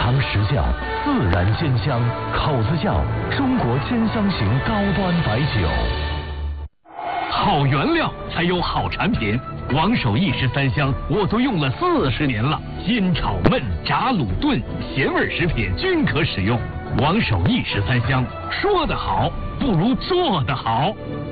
长实酵，自然煎香，口子窖中国煎香型高端白酒。好原料才有好产品，王守义13香我都用了40年了，煎炒焖炸卤炖咸味食品均可使用。王守义13香，说得好不如做得好。